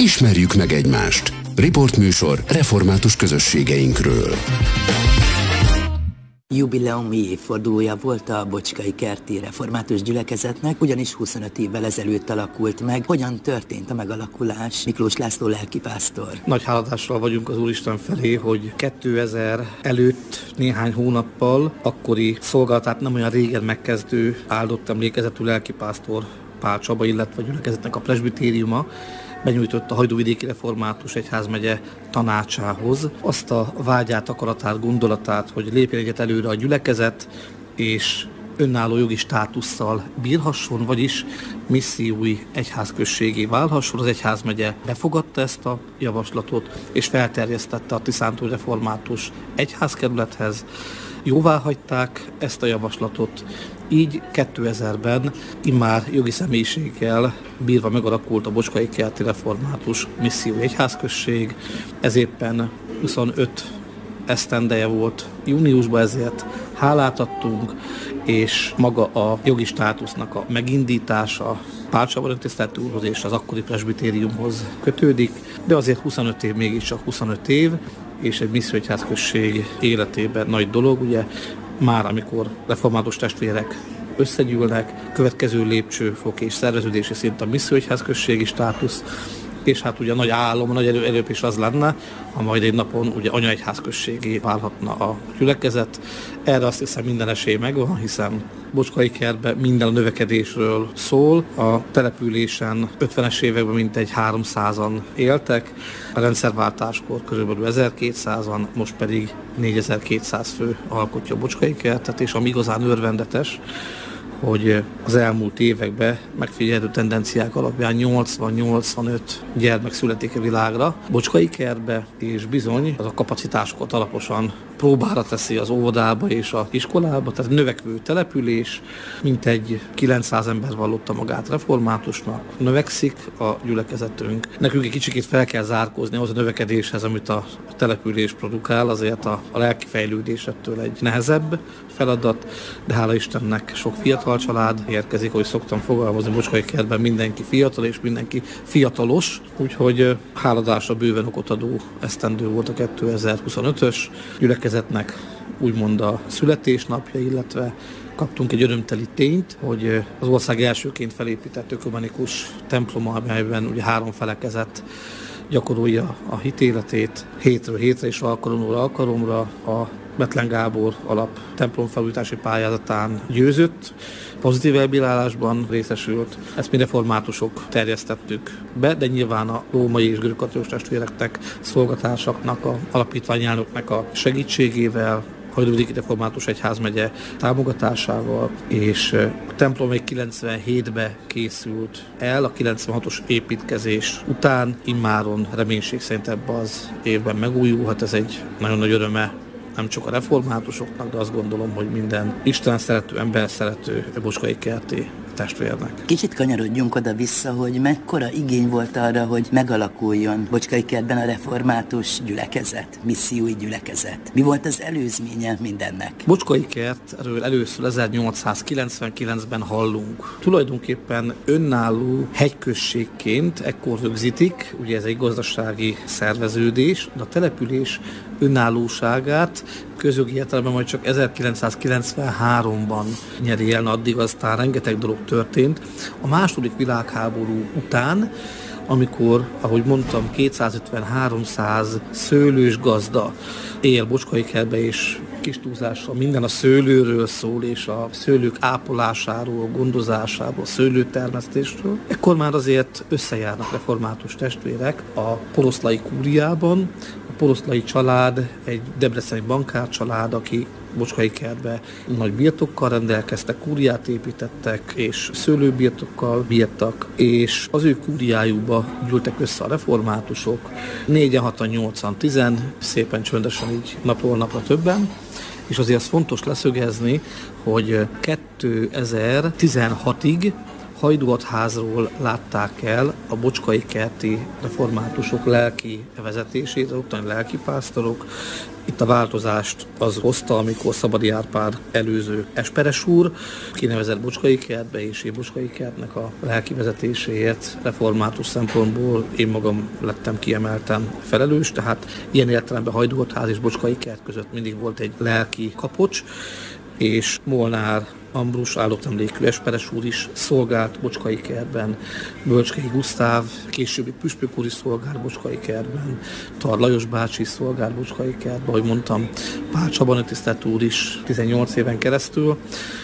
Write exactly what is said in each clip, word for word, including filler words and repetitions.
Ismerjük meg egymást. Riportműsor református közösségeinkről. Jubileumi évfordulója volt a Bocskai Kerti Református Gyülekezetnek, ugyanis huszonöt évvel ezelőtt alakult meg. Hogyan történt a megalakulás? Miklós László lelkipásztor. Nagy háladással vagyunk az Úristen felé, hogy kétezer előtt néhány hónappal akkori szolgálatát nem olyan régen megkezdő áldott emlékezetű lelkipásztor Pál Csaba, illetve a gyülekezetnek a presbitériuma benyújtott a Hajdúvidéki Református Egyházmegye tanácsához azt a vágyát, akaratát, gondolatát, hogy lépjen egyet előre a gyülekezet, és önálló jogi státusszal bírhasson, vagyis missziói egyházközségé válhasson. Az egyházmegye befogadta ezt a javaslatot, és felterjesztette a Tiszántúli Református Egyházkerülethez. Jóvá hagyták ezt a javaslatot, így kétezerben immár jogi személyiséggel bírva megalakult a Bocskai Kerti Református Missziói Egyházközség. Ez éppen huszonöt esztendeje volt júniusban, ezért hálát adtunk, és maga a jogi státusznak a megindítása Pál Csaba öntiszteleti úrhoz és az akkori presbitériumhoz kötődik, de azért huszonöt év mégiscsak huszonöt év, és egy misszióegyházközség életében nagy dolog, ugye már amikor református testvérek összegyűlnek, következő lépcsőfok és szerveződési szint a misszióegyházközségi státusz, és hát ugye nagy álom, nagy erő, erőp is az lenne, ha majd egy napon ugye anyaegyházközségé válhatna a gyülekezet. Erre azt hiszem minden esély megvan, hiszen Bocskai Kertben minden a növekedésről szól. A településen ötvenes években mintegy háromszázan éltek, a rendszerváltáskor körülbelül ezerkétszázan, most pedig négyezer-kétszáz fő alkotja a Bocskai Kertet, és ami igazán örvendetes, hogy az elmúlt években megfigyelhető tendenciák alapján nyolcvan-nyolcvanöt gyermek születik a világra Bocskai Kertbe, és bizony az a kapacitásokat alaposan próbára teszi az óvodába és az iskolába, tehát növekvő település, mintegy kilencszáz ember vallotta magát reformátusnak, növekszik a gyülekezetünk. Nekünk egy kicsikét fel kell zárkózni ahhoz a növekedéshez, amit a település produkál, azért a, a lelki fejlődés ettől egy nehezebb feladat, de hála Istennek sok fiatal család érkezik, ahogy szoktam fogalmazni, Bocskai Kertben mindenki fiatal és mindenki fiatalos, úgyhogy háladásra bőven okot adó esztendő volt a kétezer-huszonötös gyülekezetnek, úgymond a születésnapja, illetve kaptunk egy örömteli tényt, hogy az ország elsőként felépített ökumenikus temploma, amelyben ugye három felekezet gyakorolja a hitéletét hétről hétre és alkalomról alkalomra. A Bethlen Gábor alap templomfelújítási pályázatán győzött, pozitív elbírálásban részesült. Ezt mi reformátusok terjesztettük be, de nyilván a római és görögkatolikus testvéreknek, szolgatásoknak, a alapítványelnöknek a segítségével, Hajdúvidéki Református Egyházmegye támogatásával, és a templom még kilencvenhétben készült el, a kilencvenhatos építkezés után, immáron reménység szerint ebben az évben megújulhat. Ez egy nagyon nagy öröme nem csak a reformátusoknak, de azt gondolom, hogy minden Isten szerető, ember szerető Bocskai Kerti testvérnek. Kicsit kanyarodjunk oda-vissza, hogy mekkora igény volt arra, hogy megalakuljon Bocskai Kertben a református gyülekezet, missziói gyülekezet. Mi volt az előzménye mindennek? Bocskai Kertről először ezernyolcszázkilencvenkilencben hallunk. Tulajdonképpen önálló hegyközségként ekkor rögzítik, ugye ez egy gazdasági szerveződés, de a település önállóságát közjogi értelemben majd csak ezerkilencszázkilencvenháromban nyeri el, addig aztán rengeteg dolog történt. A második világháború után, amikor, ahogy mondtam, kétszázötven-háromszáz szőlős gazda él Bocskai Kertbe, és kis túlzással minden a szőlőről szól, és a szőlők ápolásáról, gondozásáról, szőlőtermesztésről. Ekkor már azért összejárnak református testvérek a poroszlai kúriában. A poroszlai család egy debreceni bankár család, aki Bocskai Kertbe nagy birtokkal rendelkeztek, kúriát építettek, és szőlőbirtokkal bírtak, és az ő kúriájukba gyűltek össze a reformátusok, négyen, hatan, nyolcan, tizen, szépen csöndesen így napról napra többen, és azért az fontos leszögezni, hogy kétezer-tizenhatig Hajdúatházról látták el a Bocskai kerti reformátusok lelki vezetését, az ottani lelkipásztorok. Itt a változást az hozta, amikor Szabadi Árpád előző esperes úr kinevezett Bocskai kertbe, és én Bocskai kertnek a lelki vezetéséért református szempontból én magam lettem kiemelten felelős, tehát ilyen értelemben Hajdúatház és Bocskai kert között mindig volt egy lelki kapocs, és Molnár Ambrus áldott emlékű esperes úr is szolgált Bocskai kertben, Bölcskei Gusztáv, későbbi püspök úr is szolgált Bocskai kertben, Tar Lajos bácsi is szolgált Bocskai kertben, ahogy mondtam, Pál Csaba tisztelt úr is tizennyolc éven keresztül.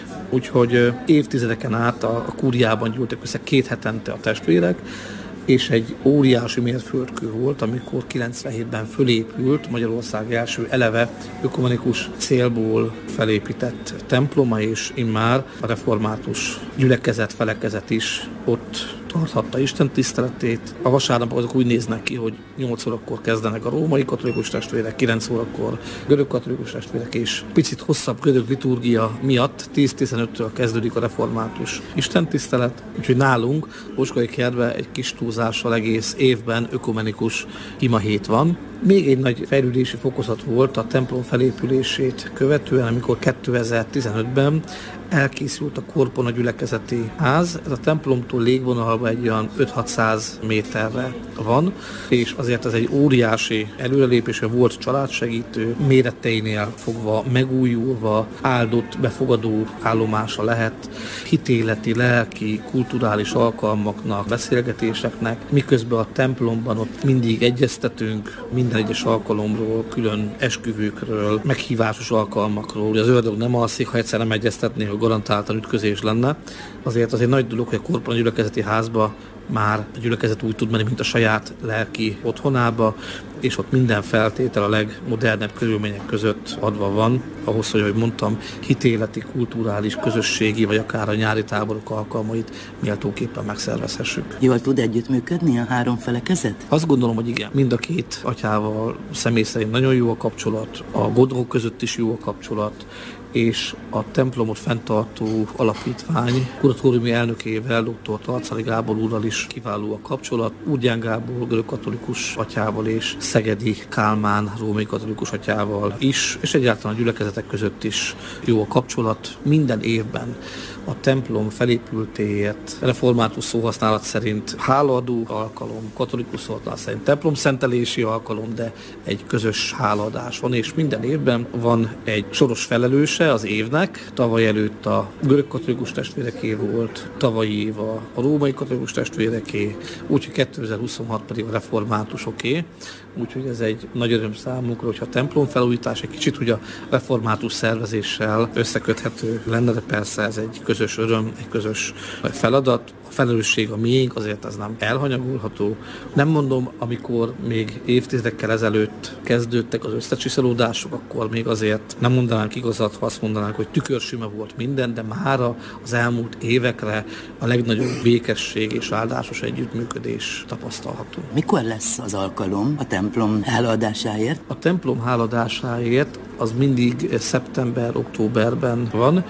Úgyhogy évtizedeken át a, a kúriában gyűltek össze két hetente a testvérek, és egy óriási mérföldkő volt, amikor kilencvenhétben fölépült Magyarország első eleve ökumenikus célból felépített temploma, és immár a református gyülekezet, felekezet is ott tarthatta Isten tiszteletét. A vasárnapok azok úgy néznek ki, hogy nyolc órakor kezdenek a római katolikus testvérek, kilenc órakor görög katolikus testvérek, és picit hosszabb görög liturgia miatt tíz-tizenöttől kezdődik a református Isten tisztelet, úgyhogy nálunk Bocskai kertben egy kis túlzással egész évben ökumenikus imahét van. Még egy nagy fejlődési fokozat volt a templom felépülését követően, amikor kétezer-tizenötben elkészült a Korpona gyülekezeti ház. Ez a templomtól légvonalban egy olyan öt-hatszáz méterre van, és azért ez egy óriási előrelépés, volt családsegítő, méreteinél fogva megújulva, áldott, befogadó állomása lehet, hitéleti, lelki, kulturális alkalmaknak, beszélgetéseknek, miközben a templomban ott mindig egyeztetünk, minden egyes alkalomról, külön esküvőkről, meghívásos alkalmakról. Ugye az ördög nem alszik, ha egyszer nem egyeztetné, hogy garantáltan ütközés lenne. Azért azért nagy dolog, hogy a Korpona gyülekezeti házba már a gyülekezet úgy tud menni, mint a saját lelki otthonába, és ott minden feltétel a legmodernebb körülmények között adva van, ahhoz, hogy, ahogy mondtam, hitéleti, kulturális, közösségi, vagy akár a nyári táborok alkalmait méltóképpen megszervezhessük. Jól tud együttműködni a három felekezet? Azt gondolom, hogy igen. Mind a két atyával személy szerint nagyon jó a kapcsolat, a gondok között is jó a kapcsolat, és a templomot fenntartó alapítvány kuratóriumi elnökével, dr. Tarcali Gábor úrral is kiváló a kapcsolat, Úrgyán Gábor görög katolikus atyával és Szegedi Kálmán római katolikus atyával is, és egyáltalán a gyülekezetek között is jó a kapcsolat. Minden évben a templom felépültéért református szóhasználat szerint hálaadó alkalom, katolikus szóhasználat szerint templomszentelési alkalom, de egy közös hálaadás van, és minden évben van egy soros felelőse az évnek. Tavaly előtt a görög katolikus testvéreké volt, tavalyi év a római katolikus testvéreké, úgyhogy kétezer-huszonhat pedig a reformátusoké. Úgyhogy ez egy nagy öröm számunkra, hogyha a templomfelújítás egy kicsit ugye a református szervezéssel összeköthető lenne, de persze ez egy közös öröm, egy közös feladat. A felelősség a miénk, azért ez nem elhanyagolható. Nem mondom, amikor még évtizedekkel ezelőtt kezdődtek az összecsiszolódások, akkor még azért nem mondanánk igazat, ha azt mondanánk, hogy tükörsüme volt minden, de mára az elmúlt évekre a legnagyobb békesség és áldásos együttműködés tapasztalható. Mikor lesz az alkalom a templom hálaadásáért? A templom hálaadásáért az mindig szeptember-októberben van,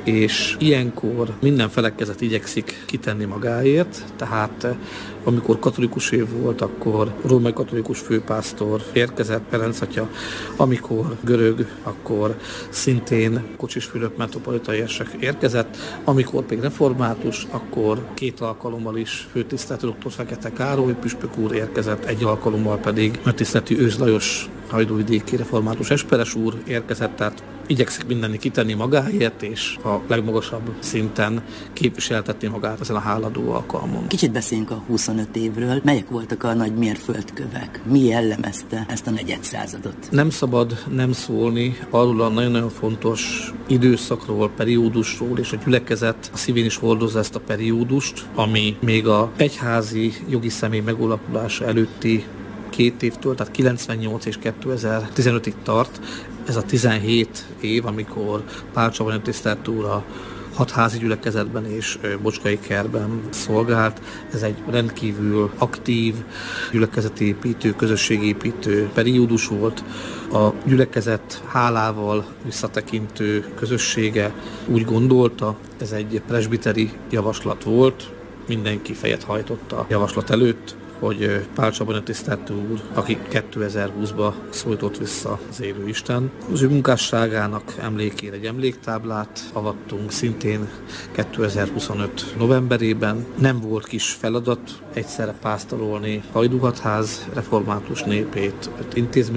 és ilyenkor minden felekezet igyekszik kitenni magáért, tehát amikor katolikus év volt, akkor római katolikus főpásztor érkezett, Ferenc atya, amikor görög, akkor szintén Kocsis Fülöp metropolitai érsek érkezett, amikor pedig református, akkor két alkalommal is főtiszteletű dr. Fekete Károly püspök úr érkezett, egy alkalommal pedig nagytiszteletű Ős Lajos hajdúvidéki református esperes úr érkezett, tehát igyekszik mindenni kitenni magáért, és a legmagasabb szinten képviseltetni magát ezen a háladó alkalmon. Kicsit beszéljünk a huszonöt évről. Melyek voltak a nagy mérföldkövek? Mi jellemezte ezt a negyedszázadot? Nem szabad nem szólni arról a nagyon-nagyon fontos időszakról, periódusról, és a gyülekezet a szívén is hordozza ezt a periódust, ami még a egyházi jogi személy megalakulása előtti két évtől, tehát kilencvennyolc és kétezer-tizenötig tart. Ez a tizenhét év, amikor Pál Csaba tisztelt úr a hat házi gyülekezetben és Bocskai kertben szolgált. Ez egy rendkívül aktív gyülekezetépítő, közösségépítő periódus volt. A gyülekezet hálával visszatekintő közössége úgy gondolta, ez egy presbiteri javaslat volt, mindenki fejet hajtott a javaslat előtt, hogy Pál Csaba tiszteltő úr, aki kétezer-húszban szólított vissza az élő Isten. Az ő munkásságának emlékére egy emléktáblát avattunk szintén kétezer-huszonöt novemberében. Nem volt kis feladat egyszerre pásztorolni Hajdúhatház református népét, öt intézmény